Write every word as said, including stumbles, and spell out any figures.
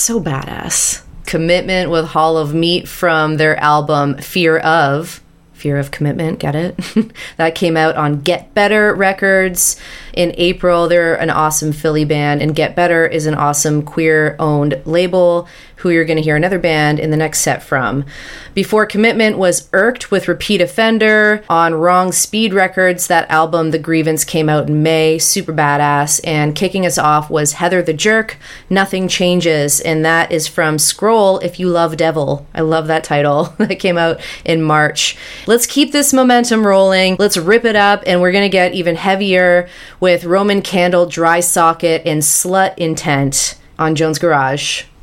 So badass. Commitment with Hall of Meat from their album Fear Of. Fear of Commitment, get it? That came out on Get Better Records in April. They're an awesome Philly band, and Get Better is an awesome queer-owned label who you're going to hear another band in the next set from. Before Commitment was Irked with Repeat Offender on Wrong Speed Records. That album, The Grievance, came out in May. Super badass. And kicking us off was Heather the Jerk, Nothing Changes. And that is from Scroll, If You Love Devil. I love that title. That came out in March. Let's keep this momentum rolling. Let's rip it up. And we're going to get even heavier with Roman Candle, Dry Socket, and Slut Intent on Jones Garage.